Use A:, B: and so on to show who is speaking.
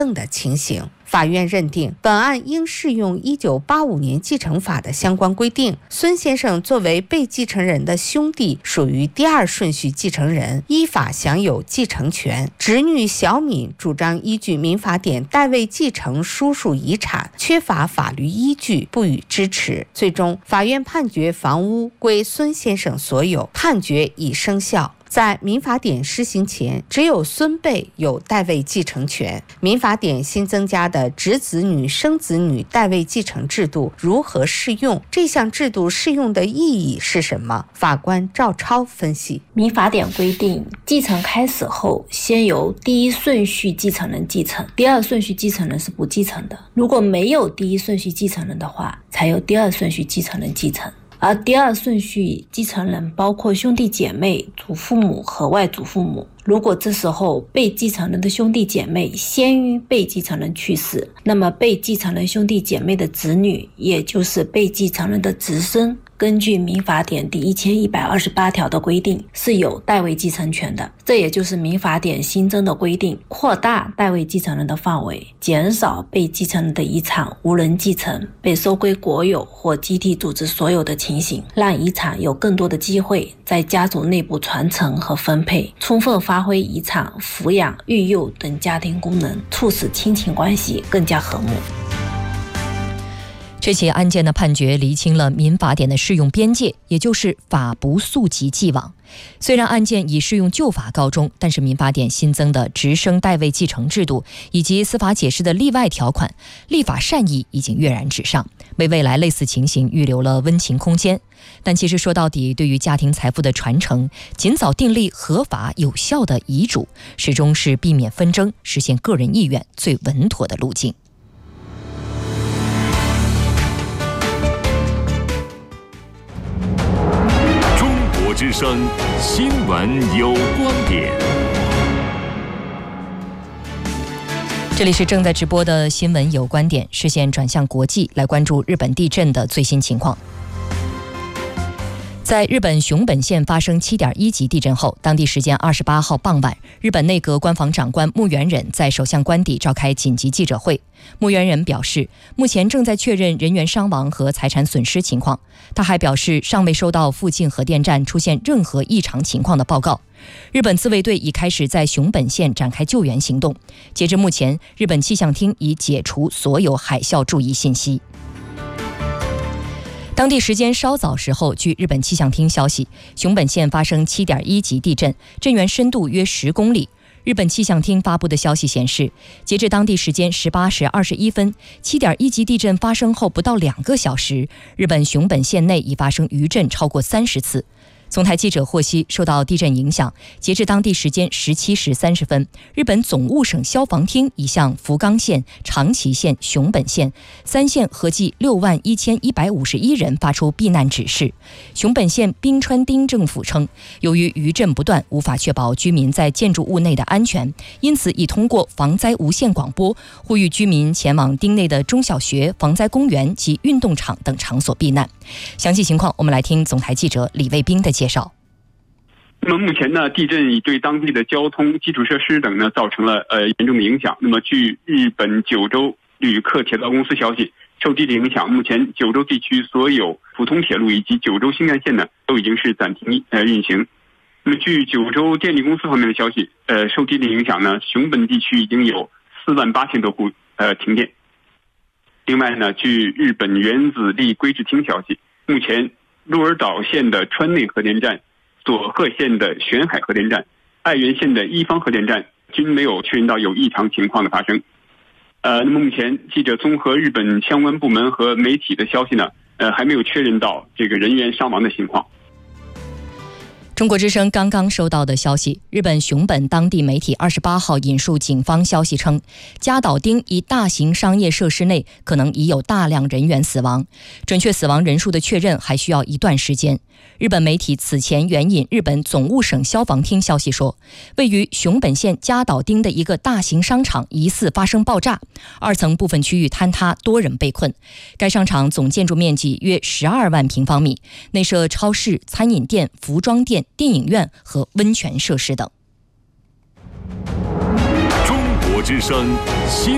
A: 的情形。法院认定，本案应适用1985年继承法的相关规定。孙先生作为被继承人的兄弟，属于第二顺序继承人，依法享有继承权。侄女小敏主张依据民法典代位继承叔叔遗产，缺乏法律依据，不予支持。最终，法院判决房屋归孙先生所有，判决已生效。在民法典施行前，只有孙辈有代位继承权。民法典新增加的侄子女、生子女代位继承制度如何适用？这项制度适用的意义是什么？法官赵超分析：
B: 民法典规定，继承开始后，先由第一顺序继承人继承，第二顺序继承人是不继承的。如果没有第一顺序继承人的话，才由第二顺序继承人继承。而第二顺序继承人包括兄弟姐妹、祖父母和外祖父母。如果这时候被继承人的兄弟姐妹先于被继承人去世，那么被继承人兄弟姐妹的子女，也就是被继承人的侄孙，根据民法典第1128条的规定，是有代位继承权的。这也就是民法典新增的规定，扩大代位继承人的范围，减少被继承人的遗产无人继承、被收归国有或集体组织所有的情形，让遗产有更多的机会在家族内部传承和分配，充分发挥遗产、抚养、育幼等家庭功能，促使亲情关系更加和睦。
C: 这起案件的判决厘清了民法典的适用边界，也就是法不溯及既往。虽然案件以适用旧法告终，但是民法典新增的直升代位继承制度以及司法解释的例外条款，立法善意已经跃然纸上，为未来类似情形预留了温情空间。但其实说到底，对于家庭财富的传承，尽早订立合法有效的遗嘱，始终是避免纷争、实现个人意愿最稳妥的路径。
D: 之声新闻有观点，
C: 这里是正在直播的新闻有观点，视线转向国际，来关注日本地震的最新情况。在日本熊本县发生7.1级地震后，当地时间28号傍晚，日本内阁官房长官木原忍在首相官邸召开紧急记者会。木原忍表示，目前正在确认人员伤亡和财产损失情况。他还表示，尚未收到附近核电站出现任何异常情况的报告。日本自卫队已开始在熊本县展开救援行动。截至目前，日本气象厅已解除所有海啸注意信息。当地时间稍早时候，据日本气象厅消息，熊本县发生7.1级地震，震源深度约10公里。日本气象厅发布的消息显示，截至当地时间18时21分，7.1级地震发生后不到2个小时，日本熊本县内已发生余震超过30次。总台记者获悉，受到地震影响，截至当地时间17时30分，日本总务省消防厅已向福冈县、长崎县、熊本县3县合计61151人发出避难指示。熊本县滨川町政府称，由于余震不断，无法确保居民在建筑物内的安全，因此已通过防灾无线广播，呼吁居民前往町内的中小学、防灾公园及运动场等场所避难。详细情况，我们来听总台记者李卫兵的介绍。
E: 那么目前呢，地震已对当地的交通基础设施等呢造成了严重的影响。那么据日本九州旅客铁道公司消息，受地震影响，目前九州地区所有普通铁路以及九州新干线呢都已经是暂停运行。那么据九州电力公司方面的消息，受地震影响呢，熊本地区已经有48000多户停电。另外呢，据日本原子力规制厅消息，目前鹿儿岛县的川内核电站、佐贺县的玄海核电站、爱媛县的伊方核电站均没有确认到有异常情况的发生。那么目前记者综合日本相关部门和媒体的消息呢，还没有确认到这个人员伤亡的情况。
C: 中国之声刚刚收到的消息，日本熊本当地媒体28号引述警方消息称，加岛町一大型商业设施内可能已有大量人员死亡，准确死亡人数的确认还需要一段时间。日本媒体此前援引日本总务省消防厅消息说，位于熊本县加岛町的一个大型商场疑似发生爆炸，2层部分区域坍塌，多人被困。该商场总建筑面积约12万平方米，内设超市、餐饮店、服装店、电影院和温泉设施等。
D: 中国之声新